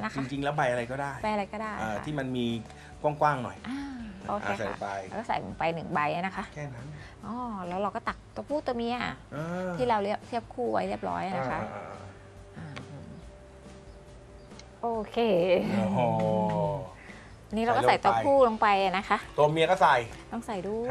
นะคะจริงๆแล้วใบอะไรก็ได้ใบอะไรก็ได้ค่ะที่มันมีกว้างๆหน่อยโอเคใส่ค่ะไปแล้วก็ใส่ลงไป1ใบนะคะแค่นั้นอ๋อแล้วเราก็ตักตัวผู้ตัวเมียอ่าที่เราเทียบคู่ไว้เรียบร้อยนะคะอ่าโอเคโอ้โหนี่เราก็ใส่ตัวผู้ลงไปนะคะตัวเมียก็ใส่ต้องใส่ด้วย